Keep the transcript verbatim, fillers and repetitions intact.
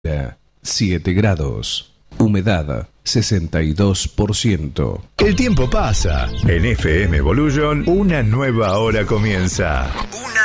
siete grados. Humedad sesenta y dos por ciento. El tiempo pasa. En F M Evolution, una nueva hora comienza. Una